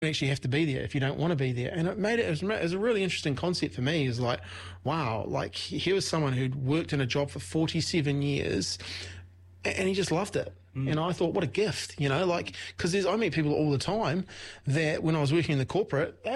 actually have to be there if you don't want to be there. And it was a really interesting concept for me. Is like, wow, like here was someone who'd worked in a job for 47 years and he just loved it. And I thought, what a gift, like, because I meet people all the time that when I was working in the corporate,